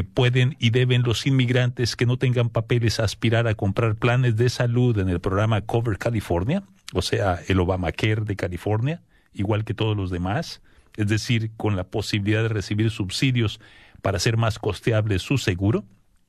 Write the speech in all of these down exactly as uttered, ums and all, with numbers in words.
Eh, ¿Pueden y deben los inmigrantes que no tengan papeles aspirar a comprar planes de salud en el programa Cover California, o sea, el Obamacare de California, igual que todos los demás? Es decir, con la posibilidad de recibir subsidios para hacer más costeable su seguro.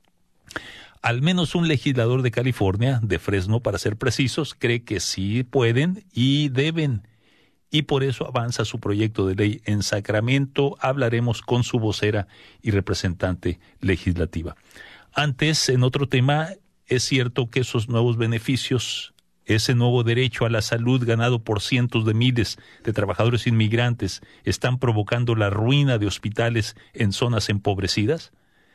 Al menos un legislador de California, de Fresno para ser precisos, cree que sí pueden y deben, y por eso avanza su proyecto de ley en Sacramento. Hablaremos con su vocera y representante legislativa. Antes, en otro tema, es cierto que esos nuevos beneficios, ese nuevo derecho a la salud ganado por cientos de miles de trabajadores inmigrantes, están provocando la ruina de hospitales en zonas empobrecidas.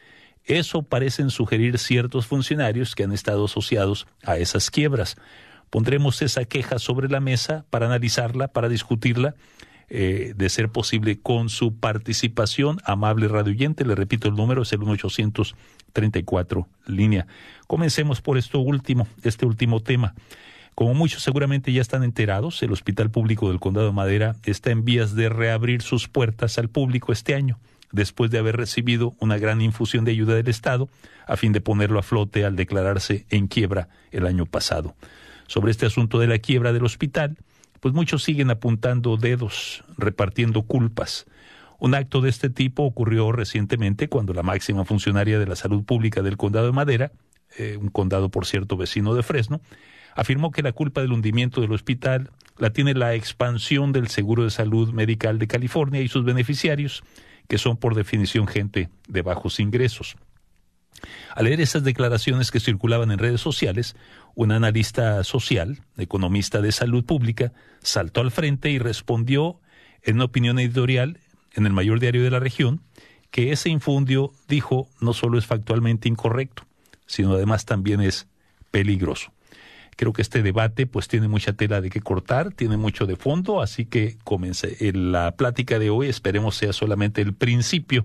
Eso parecen sugerir ciertos funcionarios que han estado asociados a esas quiebras. Pondremos esa queja sobre la mesa para analizarla, para discutirla, eh, de ser posible con su participación. Amable radioyente, le repito el número, es el uno ochocientos treinta y cuatro línea. Comencemos por esto último, este último tema. Como muchos seguramente ya están enterados, el Hospital Público del Condado de Madera está en vías de reabrir sus puertas al público este año, después de haber recibido una gran infusión de ayuda del Estado, a fin de ponerlo a flote al declararse en quiebra el año pasado. Sobre este asunto de la quiebra del hospital, pues muchos siguen apuntando dedos, repartiendo culpas. Un acto de este tipo ocurrió recientemente cuando la máxima funcionaria de la salud pública del Condado de Madera, eh, un condado por cierto vecino de Fresno, afirmó que la culpa del hundimiento del hospital la tiene la expansión del Seguro de Salud Medical de California y sus beneficiarios, que son por definición gente de bajos ingresos. Al leer esas declaraciones que circulaban en redes sociales, un analista social, economista de salud pública, saltó al frente y respondió en una opinión editorial en el mayor diario de la región que ese infundio, dijo, no solo es factualmente incorrecto, sino además también es peligroso. Creo que este debate pues tiene mucha tela de qué cortar, tiene mucho de fondo, así que comencé la plática de hoy, esperemos sea solamente el principio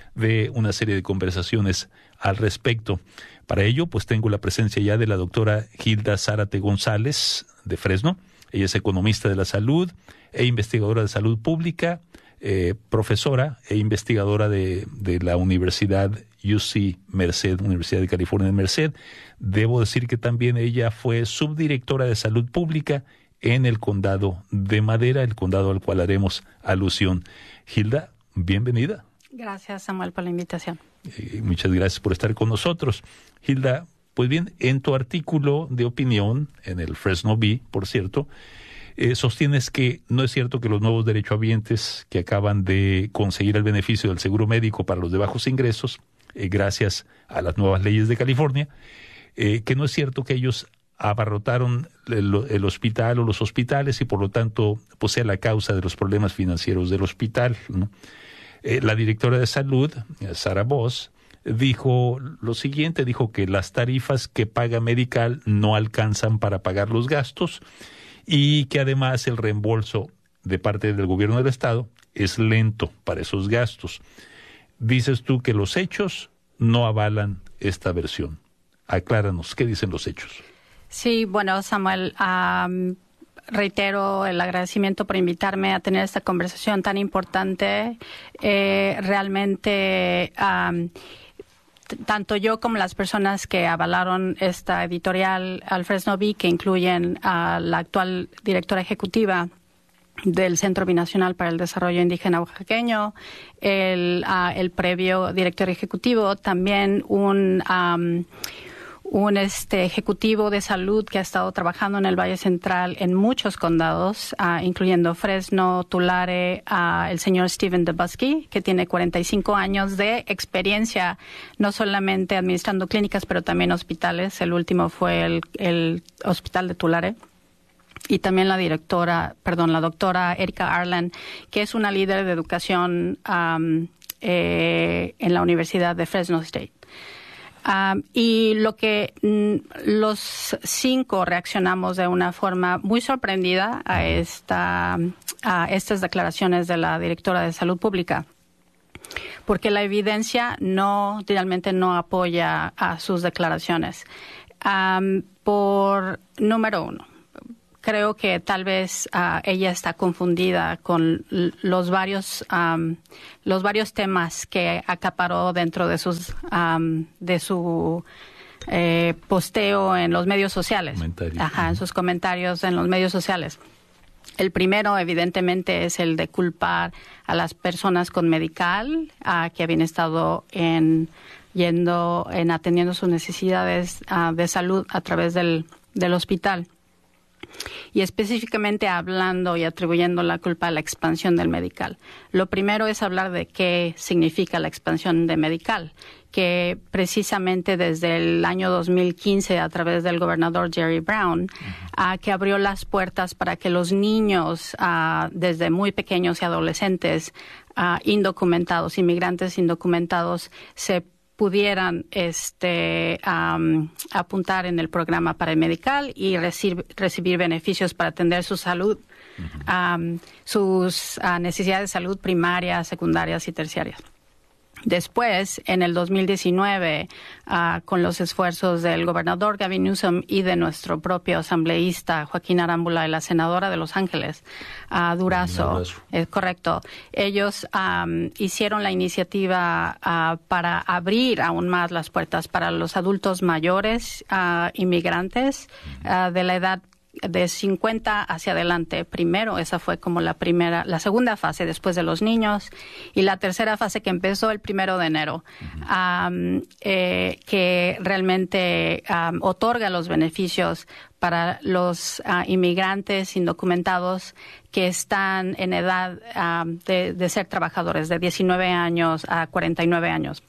de una serie de conversaciones al respecto. Para ello, pues tengo la presencia ya de la doctora Hilda Zárate González de Fresno. Ella es economista de la salud e investigadora de salud pública, eh, profesora e investigadora de, de la Universidad U C Merced, Universidad de California en Merced. Debo decir que también ella fue subdirectora de salud pública en el Condado de Madera, el condado al cual haremos alusión. Hilda, bienvenida. Gracias, Samuel, por la invitación. Eh, muchas gracias por estar con nosotros. Hilda, pues bien, en tu artículo de opinión, en el Fresno Bee, por cierto, eh, sostienes que no es cierto que los nuevos derechohabientes que acaban de conseguir el beneficio del seguro médico para los de bajos ingresos, eh, gracias a las nuevas leyes de California, eh, que no es cierto que ellos abarrotaron el, el hospital o los hospitales y por lo tanto pues sea la causa de los problemas financieros del hospital, ¿no? Eh, la directora de salud, Sara Voss, dijo lo siguiente, dijo que las tarifas que paga Medical no alcanzan para pagar los gastos y que además el reembolso de parte del gobierno del estado es lento para esos gastos. Dices tú que los hechos no avalan esta versión. Acláranos, ¿qué dicen los hechos? Sí, bueno, Samuel, um, reitero el agradecimiento por invitarme a tener esta conversación tan importante. Eh, realmente, um, t- tanto yo como las personas que avalaron esta editorial al Fresno Bee, que incluyen a la actual directora ejecutiva del Centro Binacional para el Desarrollo Indígena Oaxaqueño, el, uh, el previo director ejecutivo, también un... Um, un este ejecutivo de salud que ha estado trabajando en el Valle Central en muchos condados, uh, incluyendo Fresno, Tulare, uh, el señor Steven Dubusky, que tiene cuarenta y cinco años de experiencia, no solamente administrando clínicas, pero también hospitales. El último fue el, el Hospital de Tulare. Y también la directora, perdón, la doctora Erika Arlen, que es una líder de educación um, eh, en la Universidad de Fresno State. Um, y lo que mm, los cinco reaccionamos de una forma muy sorprendida a esta a estas declaraciones de la directora de salud pública, porque la evidencia no realmente no apoya a sus declaraciones. Um, por número uno, creo que tal vez uh, ella está confundida con los varios um, los varios temas que acaparó dentro de sus um, de su eh, posteo en los medios sociales. Ajá, en sus comentarios en los medios sociales. El primero, evidentemente, es el de culpar a las personas con Medi-Cal uh, que habían estado en yendo en atendiendo sus necesidades uh, de salud a través del del hospital, y específicamente hablando y atribuyendo la culpa a la expansión del Medi-Cal. Lo primero es hablar de qué significa la expansión de Medi-Cal, que precisamente desde el año dos mil quince, a través del gobernador Jerry Brown, uh, que abrió las puertas para que los niños, uh, desde muy pequeños y adolescentes, uh, indocumentados, inmigrantes indocumentados, se pudieran este, um, apuntar en el programa para el Medi-Cal y recibir, recibir beneficios para atender su salud, uh-huh. um, sus uh, necesidades de salud primarias, secundarias y terciarias. Después, en el dos mil diecinueve, uh, con los esfuerzos del gobernador Gavin Newsom y de nuestro propio asambleísta Joaquín Arámbula y la senadora de Los Ángeles, uh, Durazo, es correcto, ellos um, hicieron la iniciativa uh, para abrir aún más las puertas para los adultos mayores uh, inmigrantes uh, de la edad de cincuenta hacia adelante. Primero, esa fue como la primera, la segunda fase después de los niños, y la tercera fase que empezó el primero de enero, uh-huh. um, eh, que realmente um, otorga los beneficios para los uh, inmigrantes indocumentados que están en edad um, de, de ser trabajadores, de diecinueve años a cuarenta y nueve años.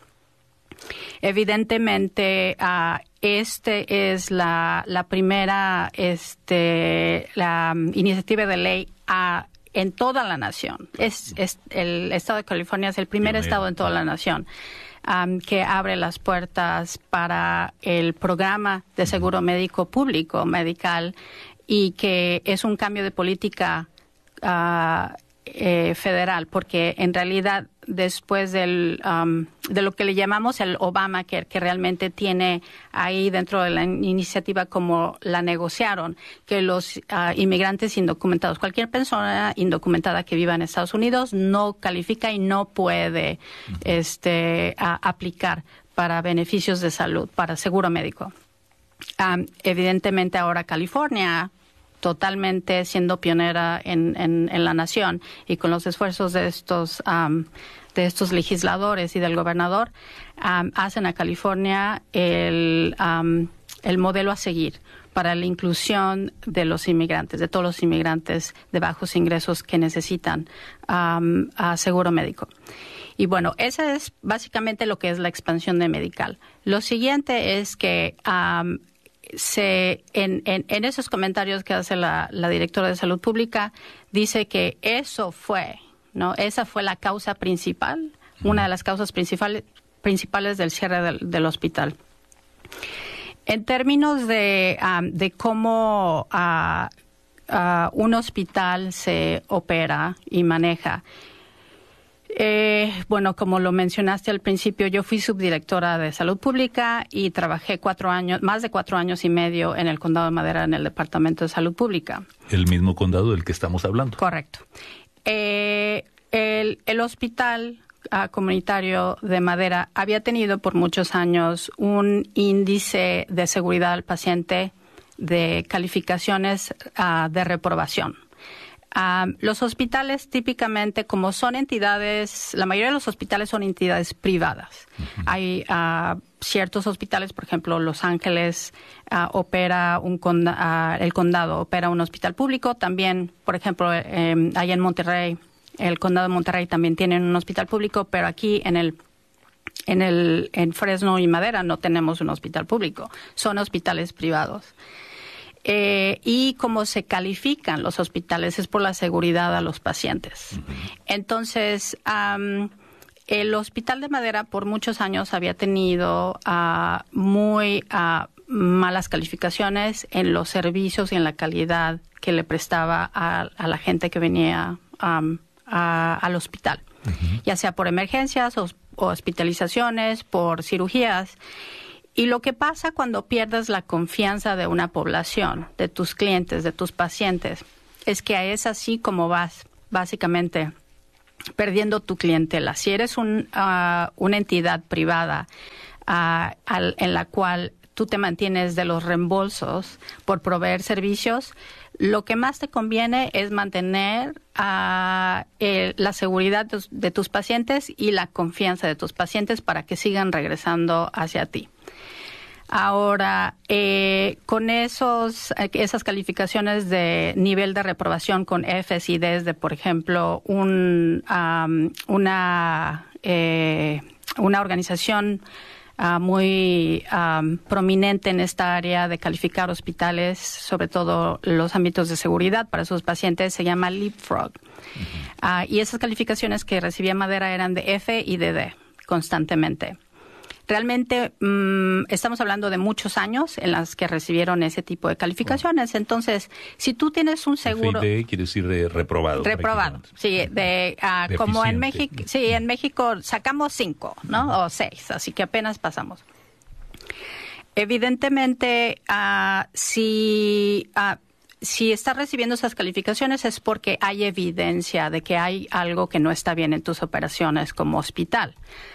Evidentemente, uh, este es la, la primera este, la um, iniciativa de ley uh, en toda la nación. Es, es el estado de California es el primer Pionero. estado en toda la nación um, que abre las puertas para el programa de seguro médico público, Medi-Cal, y que es un cambio de política uh, eh, federal, porque en realidad después del um, de lo que le llamamos el Obamacare, que realmente tiene ahí dentro de la iniciativa como la negociaron, que los uh, inmigrantes indocumentados, cualquier persona indocumentada que viva en Estados Unidos no califica y no puede uh-huh. este uh, aplicar para beneficios de salud, para seguro médico. Um, evidentemente ahora California, totalmente siendo pionera en, en, en la nación, y con los esfuerzos de estos um, de estos legisladores y del gobernador, um, hacen a California el, um, el modelo a seguir para la inclusión de los inmigrantes, de todos los inmigrantes de bajos ingresos que necesitan um, a seguro médico. Y bueno, esa es básicamente lo que es la expansión de Medi-Cal. Lo siguiente es que um, Se, en, en, en esos comentarios que hace la, la directora de Salud Pública, dice que eso fue, ¿no? Esa fue la causa principal, una de las causas principales, principales del cierre del, del hospital. En términos de, um, de cómo uh, uh, un hospital se opera y maneja, Eh, bueno, como lo mencionaste al principio, yo fui subdirectora de Salud Pública y trabajé cuatro años, más de cuatro años y medio en el Condado de Madera, en el Departamento de Salud Pública. El mismo condado del que estamos hablando. Correcto. Eh, el, el hospital uh, comunitario de Madera había tenido por muchos años un índice de seguridad al paciente de calificaciones uh, de reprobación. Um, los hospitales típicamente, como son entidades, la mayoría de los hospitales son entidades privadas. Uh-huh. Hay uh, ciertos hospitales, por ejemplo, Los Ángeles uh, opera un conda- uh, el condado opera un hospital público. También, por ejemplo, eh, allá en Monterrey, el condado de Monterrey también tienen un hospital público, pero aquí en el en el en Fresno y Madera no tenemos un hospital público, son hospitales privados. Eh, y cómo se califican los hospitales es por la seguridad a los pacientes. Uh-huh. Entonces, um, el Hospital de Madera por muchos años había tenido uh, muy uh, malas calificaciones en los servicios y en la calidad que le prestaba a, a la gente que venía um, a, al hospital, uh-huh. ya sea por emergencias o, o hospitalizaciones, por cirugías. Y lo que pasa cuando pierdes la confianza de una población, de tus clientes, de tus pacientes, es que es así como vas, básicamente, perdiendo tu clientela. Si eres un, uh, una entidad privada uh, al, en la cual tú te mantienes de los reembolsos por proveer servicios, lo que más te conviene es mantener uh, el, la seguridad de, de tus pacientes y la confianza de tus pacientes para que sigan regresando hacia ti. Ahora, eh, con esos esas calificaciones de nivel de reprobación con Fs y Ds de, por ejemplo, un, um, una, eh, una organización Uh, muy um, prominente en esta área de calificar hospitales, sobre todo los ámbitos de seguridad para sus pacientes, se llama Leapfrog. Uh-huh. Uh, y esas calificaciones que recibía Madera eran de F y de D constantemente. Realmente mmm, estamos hablando de muchos años en las que recibieron ese tipo de calificaciones. Entonces, si tú tienes un seguro... F y D quiere decir de reprobado. Reprobado, sí. De, uh, como en México, sí, en México sacamos cinco, ¿no? Uh-huh. O seis, así que apenas pasamos. Evidentemente, uh, si... Uh, Si estás recibiendo esas calificaciones es porque hay evidencia de que hay algo que no está bien en tus operaciones como hospital.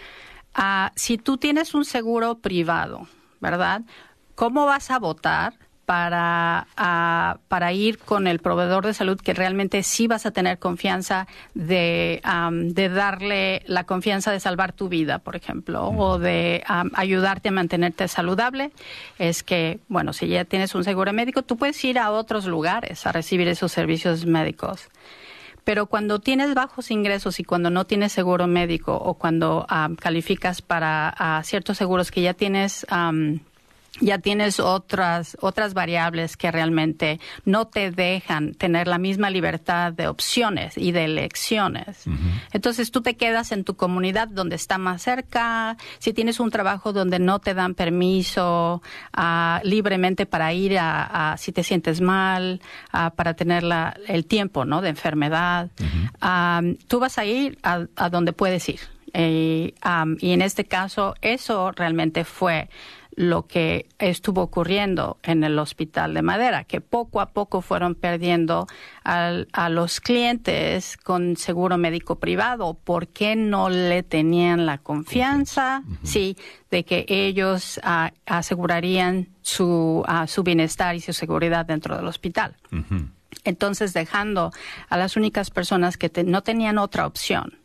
Uh, si tú tienes un seguro privado, ¿verdad? ¿Cómo vas a votar para, uh, para ir con el proveedor de salud que realmente sí vas a tener confianza de, um, de darle la confianza de salvar tu vida, por ejemplo, mm. o de um, ayudarte a mantenerte saludable? Es que, bueno, si ya tienes un seguro médico, tú puedes ir a otros lugares a recibir esos servicios médicos. Pero cuando tienes bajos ingresos y cuando no tienes seguro médico o cuando um, calificas para uh, ciertos seguros que ya tienes um, ya tienes otras otras variables que realmente no te dejan tener la misma libertad de opciones y de elecciones. Uh-huh. Entonces tú te quedas en tu comunidad donde está más cerca. Si tienes un trabajo donde no te dan permiso uh, libremente para ir a, a si te sientes mal, uh, para tener la, el tiempo, ¿no?, de enfermedad, uh-huh. um, tú vas a ir a, a donde puedes ir. Eh, um, y en este caso eso realmente fue lo que estuvo ocurriendo en el Hospital de Madera, que poco a poco fueron perdiendo al, a los clientes con seguro médico privado, porque no le tenían la confianza, uh-huh. sí, de que ellos uh, asegurarían su, uh, su bienestar y su seguridad dentro del hospital. Uh-huh. Entonces, dejando a las únicas personas que te, no tenían otra opción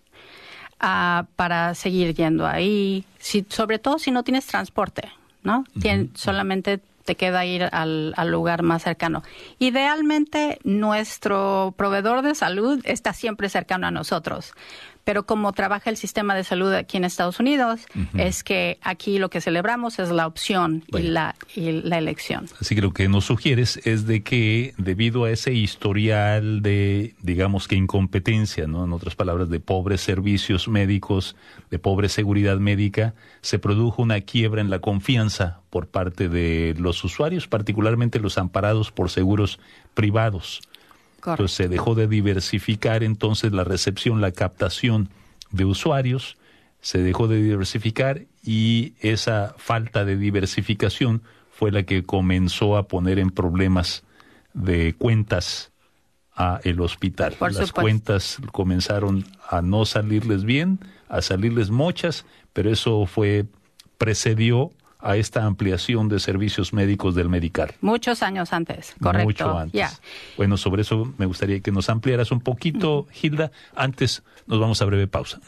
uh, para seguir yendo ahí, si, sobre todo si no tienes transporte, ¿no? Uh-huh. Tien, solamente te queda ir al, al lugar más cercano. Idealmente, nuestro proveedor de salud está siempre cercano a nosotros. Pero como trabaja el sistema de salud aquí en Estados Unidos, uh-huh. es que aquí lo que celebramos es la opción bueno. y, la, y la elección. Así que lo que nos sugieres es de que debido a ese historial de, digamos que incompetencia, ¿no?, en otras palabras, de pobres servicios médicos, de pobre seguridad médica, se produjo una quiebra en la confianza por parte de los usuarios, particularmente los amparados por seguros privados. Correcto. Entonces se dejó de diversificar entonces la recepción, la captación de usuarios, se dejó de diversificar y esa falta de diversificación fue la que comenzó a poner en problemas de cuentas a el hospital. Por Las supuesto. Cuentas comenzaron a no salirles bien, a salirles mochas, pero eso fue precedió a esta ampliación de servicios médicos del Medical. Muchos años antes, correcto. Mucho antes. Yeah. Bueno, sobre eso me gustaría que nos ampliaras un poquito, mm. Hilda. Antes nos vamos a breve pausa.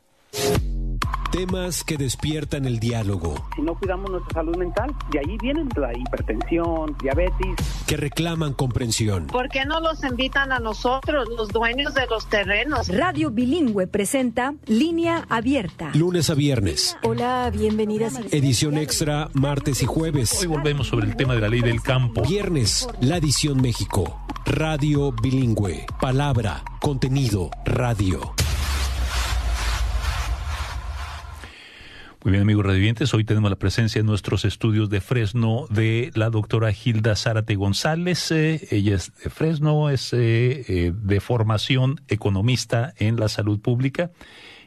Temas que despiertan el diálogo. Si no cuidamos nuestra salud mental, de ahí vienen la hipertensión, diabetes. Que reclaman comprensión. ¿Por qué no los invitan a nosotros, los dueños de los terrenos? Radio Bilingüe presenta Línea Abierta. Lunes a viernes. Hola, bienvenidas. Edición extra, martes y jueves. Hoy volvemos sobre el tema de la ley del campo. Viernes, la edición México. Radio Bilingüe. Palabra, contenido, radio. Muy bien, amigos radioyentes, hoy tenemos la presencia en nuestros estudios de Fresno de la doctora Hilda Zárate González. Eh, ella es de Fresno, es eh, eh, de formación economista en la salud pública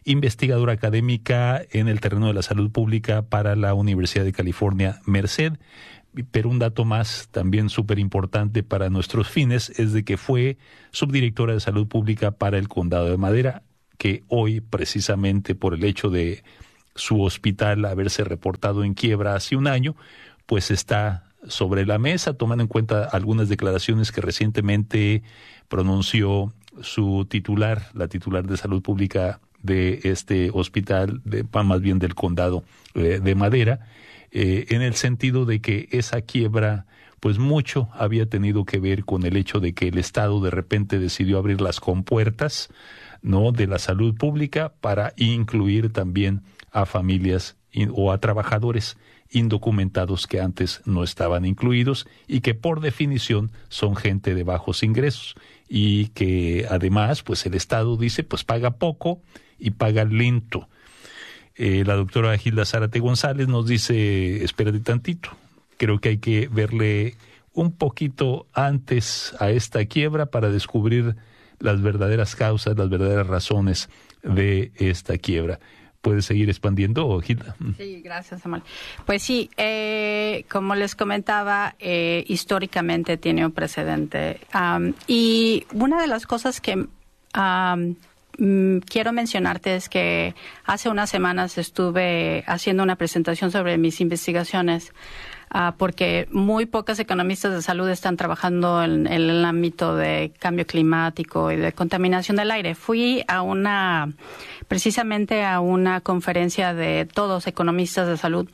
investigadora académica en el terreno de la salud pública para la Universidad de California, Merced. Pero un dato más también súper importante para nuestros fines es de que fue subdirectora de salud pública para el Condado de Madera, que hoy, precisamente por el hecho de su hospital haberse reportado en quiebra hace un año, pues está sobre la mesa, tomando en cuenta algunas declaraciones que recientemente pronunció su titular, la titular de salud pública de este hospital, de, más bien del Condado de, de Madera, eh, en el sentido de que esa quiebra, pues mucho había tenido que ver con el hecho de que el Estado de repente decidió abrir las compuertas, ¿no?, de la salud pública para incluir también a familias in, o a trabajadores indocumentados que antes no estaban incluidos y que por definición son gente de bajos ingresos y que además pues el Estado dice pues paga poco y paga lento. Eh, la doctora Gilda Zárate González nos dice, espérate tantito, creo que hay que verle un poquito antes a esta quiebra para descubrir las verdaderas causas, las verdaderas razones de esta quiebra. ¿Puedes seguir expandiendo, Gilda? Sí, gracias, Samuel. Pues sí, eh, como les comentaba, eh, históricamente tiene un precedente. Um, y una de las cosas que um, mm, quiero mencionarte es que hace unas semanas estuve haciendo una presentación sobre mis investigaciones, uh, porque muy pocas economistas de salud están trabajando en, en el ámbito de cambio climático y de contaminación del aire. Fui a una... precisamente a una conferencia de todos economistas de salud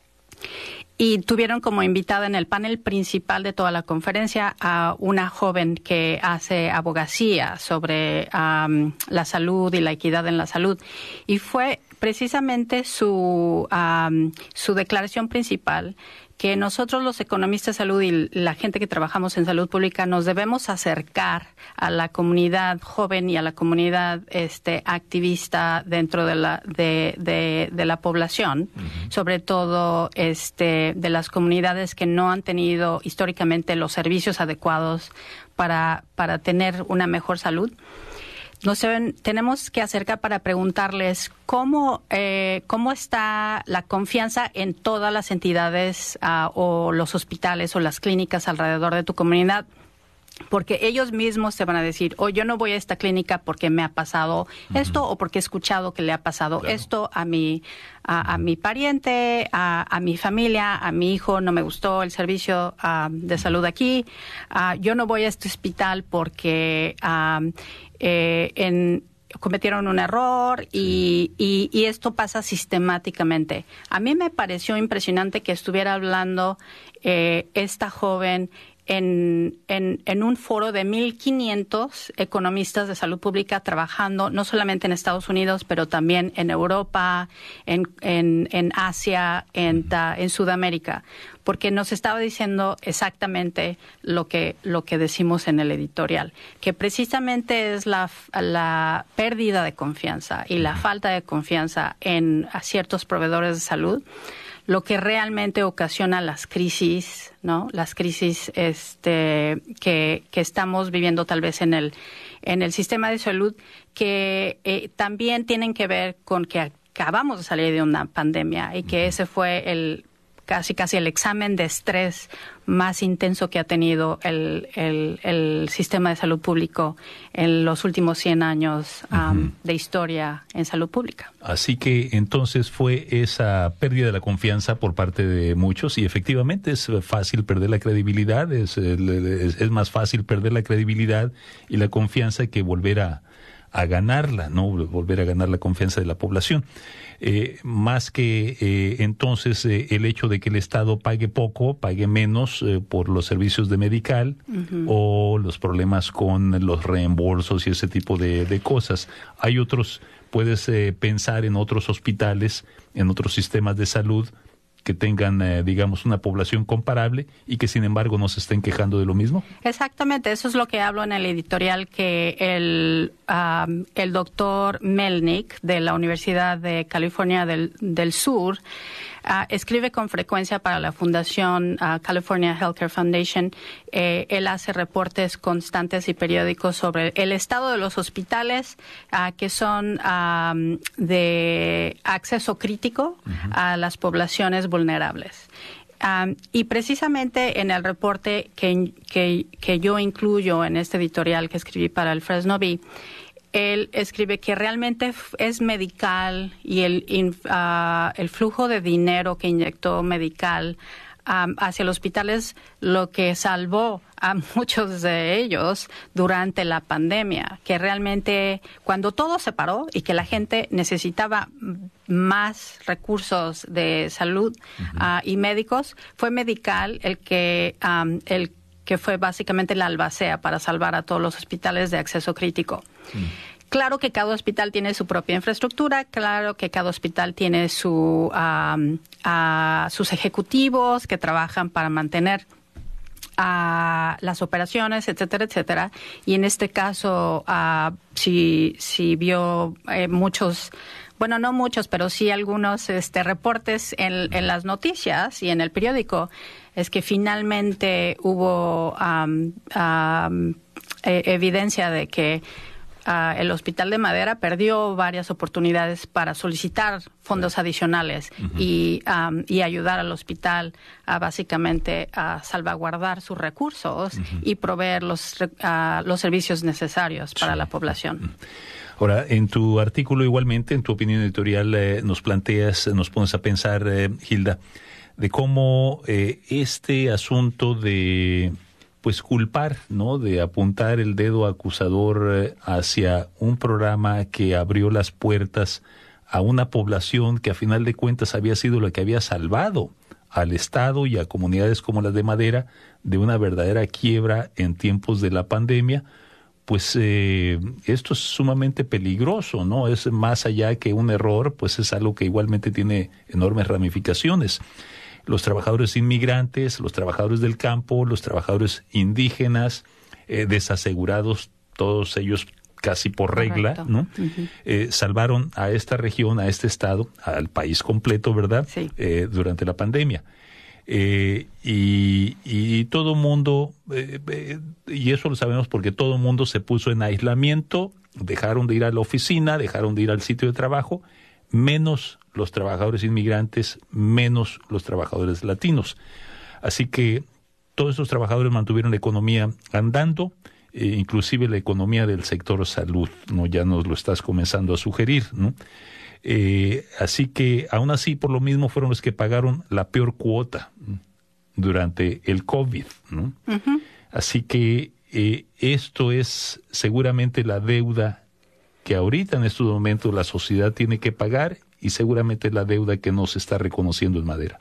y tuvieron como invitada en el panel principal de toda la conferencia a una joven que hace abogacía sobre um, la salud y la equidad en la salud, y fue precisamente su, um, su declaración principal que nosotros los economistas de salud y la gente que trabajamos en salud pública nos debemos acercar a la comunidad joven y a la comunidad este activista dentro de la de, de, de la población, uh-huh. sobre todo este de las comunidades que no han tenido históricamente los servicios adecuados para para tener una mejor salud. Nos tenemos que acercar para preguntarles cómo eh, cómo está la confianza en todas las entidades uh, o los hospitales o las clínicas alrededor de tu comunidad, porque ellos mismos te van a decir, o oh, yo no voy a esta clínica porque me ha pasado uh-huh. esto o porque he escuchado que le ha pasado claro. esto a mi a, a mi pariente, a, a mi familia, a mi hijo, no me gustó el servicio uh, de salud aquí, uh, yo no voy a este hospital porque uh, eh, en cometieron un error y, sí. y, y esto pasa sistemáticamente. A mí me pareció impresionante que estuviera hablando eh, esta joven En, en, en un foro de mil quinientos economistas de salud pública trabajando no solamente en Estados Unidos, pero también en Europa, en, en, en Asia, en, en Sudamérica, porque nos estaba diciendo exactamente lo que, lo que decimos en el editorial, que precisamente es la, la pérdida de confianza y la falta de confianza en a ciertos proveedores de salud lo que realmente ocasiona las crisis, ¿no? Las crisis este, que, que estamos viviendo tal vez en el, en el sistema de salud, que eh, también tienen que ver con que acabamos de salir de una pandemia y que ese fue el casi casi el examen de estrés más intenso que ha tenido el, el, el sistema de salud público en los últimos cien años um, uh-huh. de historia en salud pública. Así que entonces fue esa pérdida de la confianza por parte de muchos y efectivamente es fácil perder la credibilidad, es, es, es más fácil perder la credibilidad y la confianza que volver a, a ganarla, ¿no? Volver a ganar la confianza de la población. Eh, más que eh, entonces eh, el hecho de que el Estado pague poco, pague menos eh, por los servicios de medical uh-huh. o los problemas con los reembolsos y ese tipo de, de cosas. Hay otros, puedes eh, pensar en otros hospitales, en otros sistemas de salud que tengan, eh, digamos, una población comparable y que, sin embargo, no se estén quejando de lo mismo. Exactamente, eso es lo que hablo en el editorial, que el, um, el doctor Melnick de la Universidad de California del, del Sur Uh, escribe con frecuencia para la Fundación uh, California Healthcare Foundation. Eh, él hace reportes constantes y periódicos sobre el estado de los hospitales uh, que son um, de acceso crítico uh-huh. a las poblaciones vulnerables. Um, y precisamente en el reporte que, que, que yo incluyo en este editorial que escribí para el Fresno Bee, él escribe que realmente es Medical y el, uh, el flujo de dinero que inyectó Medical um, hacia los hospitales lo que salvó a muchos de ellos durante la pandemia, que realmente cuando todo se paró y que la gente necesitaba más recursos de salud uh-huh. uh, y médicos, fue Medical el que um, el que fue básicamente la albacea para salvar a todos los hospitales de acceso crítico. Mm. Claro que cada hospital tiene su propia infraestructura, claro que cada hospital tiene su, um, uh, sus ejecutivos que trabajan para mantener uh, las operaciones, etcétera, etcétera. Y en este caso, uh, si, si vio eh, muchos... Bueno, no muchos, pero sí algunos este, reportes en, en las noticias y en el periódico, es que finalmente hubo um, um, e- evidencia de que uh, el Hospital de Madera perdió varias oportunidades para solicitar fondos adicionales uh-huh. y, um, y ayudar al hospital a básicamente a salvaguardar sus recursos uh-huh. y proveer los, uh, los servicios necesarios para sí. la población. Uh-huh. Ahora, en tu artículo igualmente, en tu opinión editorial, eh, nos planteas, nos pones a pensar, eh, Hilda, de cómo eh, este asunto de, pues, culpar, ¿no?, de apuntar el dedo acusador eh, hacia un programa que abrió las puertas a una población que a final de cuentas había sido la que había salvado al Estado y a comunidades como las de Madera de una verdadera quiebra en tiempos de la pandemia. Pues eh, esto es sumamente peligroso, ¿no? Es más allá que un error, pues es algo que igualmente tiene enormes ramificaciones. Los trabajadores inmigrantes, los trabajadores del campo, los trabajadores indígenas, eh, desasegurados, todos ellos casi por regla, correcto. ¿No? Uh-huh. Eh, salvaron a esta región, a este estado, al país completo, ¿verdad? Sí. Eh, durante la pandemia. Eh, y, y todo mundo, eh, eh, y eso lo sabemos porque todo mundo se puso en aislamiento, dejaron de ir a la oficina, dejaron de ir al sitio de trabajo, menos los trabajadores inmigrantes, menos los trabajadores latinos. Así que todos esos trabajadores mantuvieron la economía andando, eh, inclusive la economía del sector salud, ¿no? Ya nos lo estás comenzando a sugerir, ¿no? Eh, así que, aún así, por lo mismo, fueron los que pagaron la peor cuota durante el COVID, ¿no? Uh-huh. Así que eh, esto es seguramente la deuda que ahorita, en estos momentos, la sociedad tiene que pagar y seguramente la deuda que no se está reconociendo en Madera.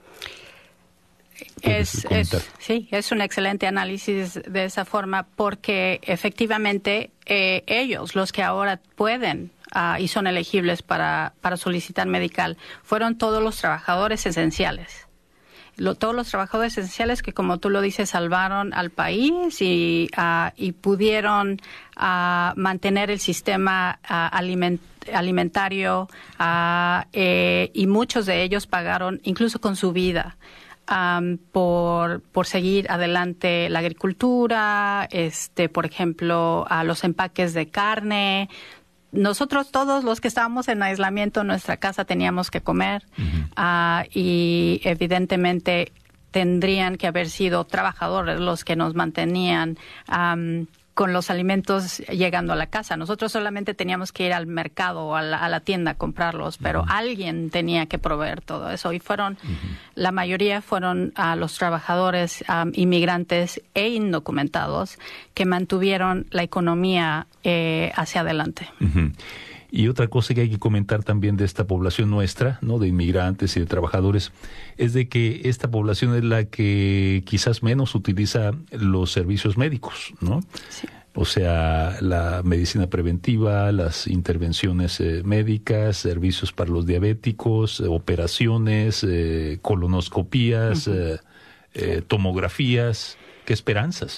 Es, es, sí, es un excelente análisis de esa forma porque efectivamente eh, ellos, los que ahora pueden uh, y son elegibles para, para solicitar Medical, fueron todos los trabajadores esenciales. Lo, todos los trabajadores esenciales que, como tú lo dices, salvaron al país y, uh, y pudieron uh, mantener el sistema uh, aliment, alimentario uh, eh, y muchos de ellos pagaron incluso con su vida. Um, por por seguir adelante la agricultura, este, por ejemplo, a los empaques de carne. Nosotros todos los que estábamos en aislamiento en nuestra casa teníamos que comer uh-huh. uh, y evidentemente tendrían que haber sido trabajadores los que nos mantenían um, con los alimentos llegando a la casa. Nosotros solamente teníamos que ir al mercado o a la, a la tienda a comprarlos, pero uh-huh. alguien tenía que proveer todo eso. Y fueron, uh-huh. la mayoría fueron uh, los trabajadores um, inmigrantes e indocumentados que mantuvieron la economía eh, hacia adelante. Uh-huh. Y otra cosa que hay que comentar también de esta población nuestra, ¿no?, de inmigrantes y de trabajadores, es de que esta población es la que quizás menos utiliza los servicios médicos, ¿no? Sí. O sea, la medicina preventiva, las intervenciones eh, médicas, servicios para los diabéticos, eh, operaciones, eh, colonoscopías, uh-huh. eh, eh, tomografías. Qué esperanzas, ¿no?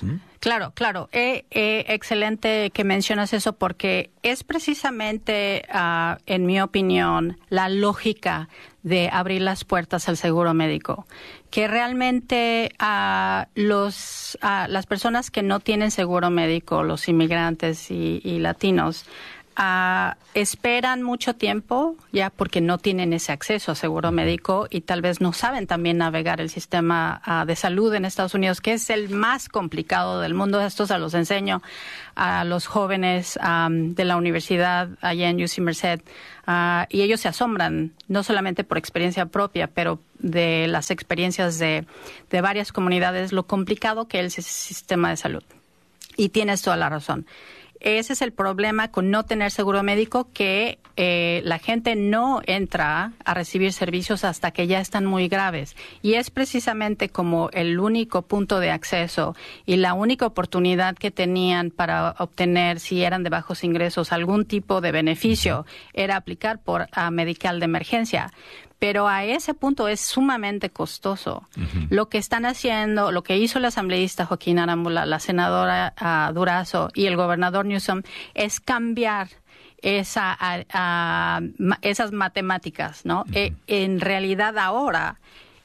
Claro, claro. Eh, eh, excelente que mencionas eso porque es precisamente, uh, en mi opinión, la lógica de abrir las puertas al seguro médico. Que realmente uh, los, uh, las personas que no tienen seguro médico, los inmigrantes y, y latinos, Uh, esperan mucho tiempo ya porque no tienen ese acceso a seguro médico y tal vez no saben también navegar el sistema uh, de salud en Estados Unidos, que es el más complicado del mundo. Estos se los enseño a los jóvenes um, de la universidad allá en U C Merced uh, y ellos se asombran, no solamente por experiencia propia, pero de las experiencias de, de varias comunidades, lo complicado que es el sistema de salud. Y tienes toda la razón. Ese es el problema con no tener seguro médico, que eh, la gente no entra a recibir servicios hasta que ya están muy graves. Y es precisamente como el único punto de acceso y la única oportunidad que tenían para obtener, si eran de bajos ingresos, algún tipo de beneficio, era aplicar por uh, Medical de emergencia. Pero a ese punto es sumamente costoso. Uh-huh. Lo que están haciendo, lo que hizo la asambleísta Joaquín Arámbula, la senadora uh, Durazo y el gobernador Newsom es cambiar esa, a, a, esas matemáticas, ¿no? Uh-huh. E, en realidad ahora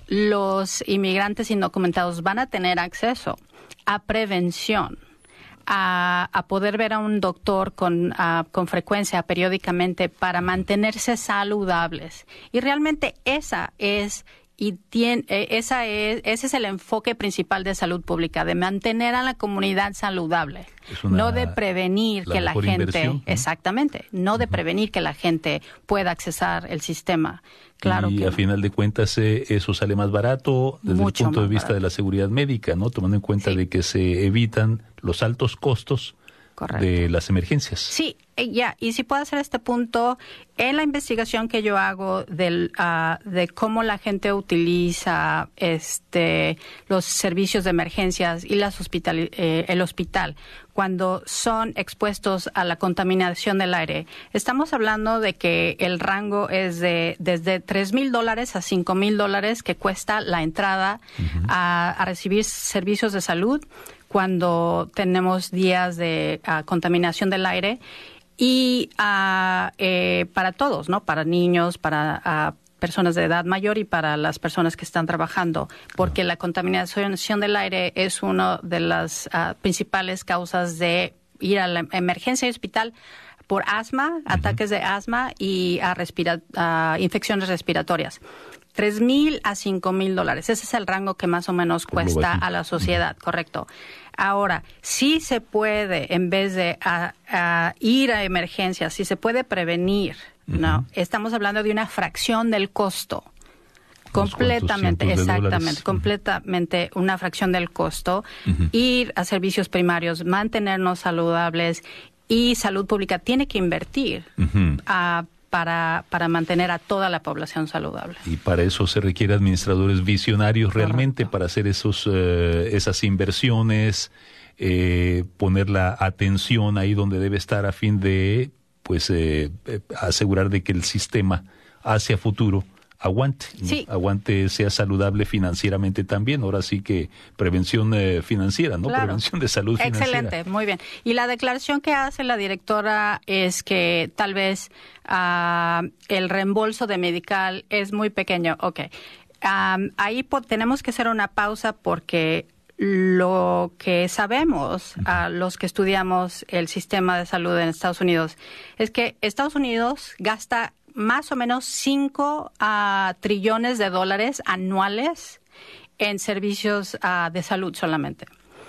los inmigrantes indocumentados van a tener acceso a prevención. A, a poder ver a un doctor con, a, con frecuencia, periódicamente, para mantenerse saludables. Y realmente esa es y tiene, esa es, ese es el enfoque principal de salud pública, de mantener a la comunidad saludable, una, no de prevenir que la gente, inversión. exactamente, no de prevenir que la gente pueda accesar el sistema. Claro y que a no. final de cuentas eh, eso sale más barato desde Mucho el punto de vista barato. de la seguridad médica, ¿no? Tomando en cuenta sí. de que se evitan los altos costos Correcto. de las emergencias. Sí, ya, y si puedo hacer este punto, en la investigación que yo hago del, uh, de cómo la gente utiliza este los servicios de emergencias y las hospital, eh, el hospital cuando son expuestos a la contaminación del aire, estamos hablando de que el rango es de desde tres mil dólares a cinco mil dólares que cuesta la entrada uh-huh. a, a recibir servicios de salud cuando tenemos días de uh, contaminación del aire y uh, eh, para todos, ¿no? Para niños, para uh, personas de edad mayor y para las personas que están trabajando, porque la contaminación del aire es una de las uh, principales causas de ir a la emergencia y hospital por asma, uh-huh. ataques de asma y a respira- uh, infecciones respiratorias. Tres mil a cinco mil dólares. Ese es el rango que más o menos cuesta a la sociedad, uh-huh. correcto. Ahora, sí se puede, en vez de a, a ir a emergencias, sí se puede prevenir, uh-huh. ¿no? Estamos hablando de una fracción del costo. Completamente, exactamente, completamente uh-huh. una fracción del costo. Uh-huh. Ir a servicios primarios, mantenernos saludables y salud pública tiene que invertir uh-huh. a Para, para mantener a toda la población saludable. Y para eso se requiere administradores visionarios realmente, Correcto. para hacer esos eh, esas inversiones, eh, poner la atención ahí donde debe estar a fin de pues eh, asegurar de que el sistema hacia futuro aguante, sí. ¿no? aguante, sea saludable financieramente también. Ahora sí que prevención eh, financiera, ¿no? Claro. Prevención de salud financiera. Excelente, muy bien. Y la declaración que hace la directora es que tal vez uh, el reembolso de Medical es muy pequeño. Ok. Um, ahí po- tenemos que hacer una pausa porque lo que sabemos, uh, los que estudiamos el sistema de salud en Estados Unidos, es que Estados Unidos gasta más o menos cinco uh, trillones de dólares anuales en servicios uh, de salud solamente.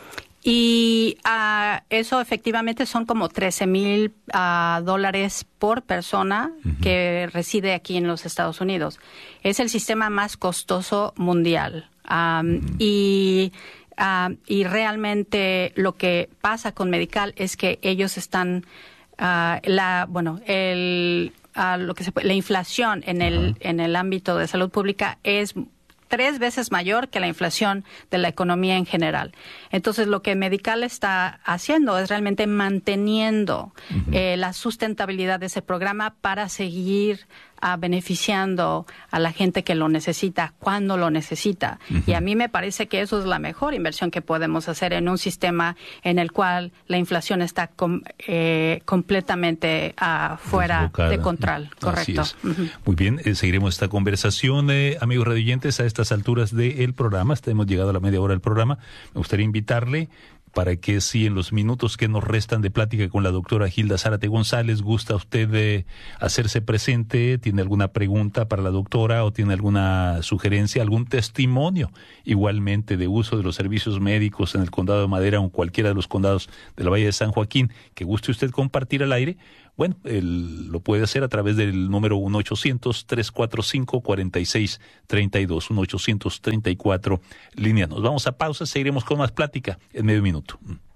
Y uh, eso efectivamente son como trece mil uh, dólares por persona uh-huh. que reside aquí en los Estados Unidos. Es el sistema más costoso mundial. Um, uh-huh. y, uh, y realmente lo que pasa con Medical es que ellos están, uh, la bueno, el... Uh, lo que se puede, la inflación en el uh-huh. en el ámbito de salud pública es tres veces mayor que la inflación de la economía en general. Entonces, lo que Medical está haciendo es realmente manteniendo uh-huh. eh, la sustentabilidad de ese programa para seguir uh, beneficiando a la gente que lo necesita cuando lo necesita. Uh-huh. Y a mí me parece que eso es la mejor inversión que podemos hacer en un sistema en el cual la inflación está com, eh, completamente uh, fuera Desbocada. de control. Correcto. Así es. Uh-huh. Muy bien, eh, seguiremos esta conversación, eh, amigos radioyentes, a estas alturas del programa. Hemos llegado a la media hora del programa. Me gustaría invitarle para que si en los minutos que nos restan de plática con la doctora Hilda Zárate González gusta usted eh, hacerse presente, tiene alguna pregunta para la doctora o tiene alguna sugerencia, algún testimonio igualmente de uso de los servicios médicos en el condado de Madera o en cualquiera de los condados de la Valle de San Joaquín que guste usted compartir al aire, bueno, él lo puede hacer a través del número uno ochocientos, trescientos cuarenta y cinco, cuarenta y seis treinta y dos, uno ochocientos treinta y cuatro línea. Nos vamos a pausa, seguiremos con más plática en medio minuto.